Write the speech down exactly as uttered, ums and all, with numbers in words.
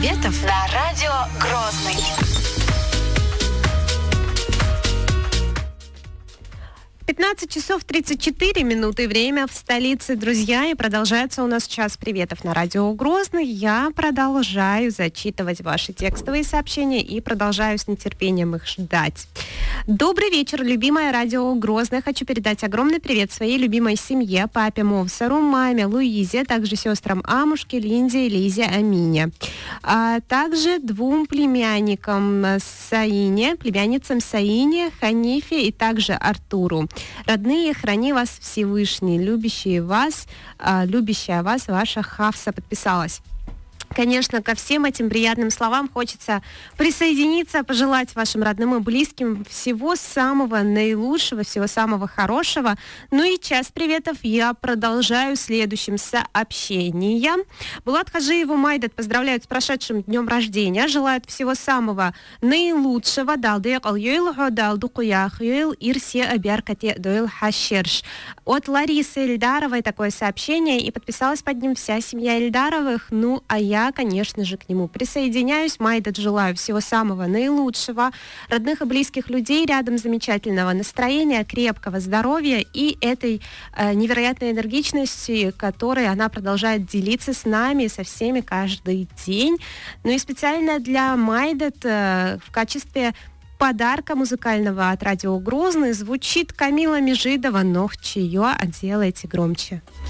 приветов на радио Грозный. пятнадцать часов тридцать четыре минуты, время в столице, друзья, и продолжается у нас час приветов на радио Грозный. Я продолжаю зачитывать ваши текстовые сообщения и продолжаю с нетерпением их ждать. Добрый вечер, любимое радио Грозный. Хочу передать огромный привет своей любимой семье, папе Мовсару, маме Луизе, также сестрам Амушке, Линде, Лизе, Амине. А также двум племянникам Саине, племянницам Саине, Ханифе и также Артуру. Родные, храни вас Всевышний, любящие вас, а, любящая вас ваша Хавса подписалась. Конечно, ко всем этим приятным словам хочется присоединиться, пожелать вашим родным и близким всего самого наилучшего, всего самого хорошего. Ну и час приветов я продолжаю следующим сообщением. Булат Хажиеву Майдат поздравляют с прошедшим днем рождения, желают всего самого наилучшего. От Ларисы Эльдаровой такое сообщение, и подписалась под ним вся семья Эльдаровых. Ну, а я, конечно же, к нему присоединяюсь. Майдат, желаю всего самого наилучшего, родных и близких людей рядом, замечательного настроения, крепкого здоровья и этой э, невероятной энергичности, которой она продолжает делиться с нами, со всеми каждый день. Ну и специально для Майдат э, в качестве подарка музыкального от радио Грозный звучит Камила Межидова «Нох чье», а делайте громче.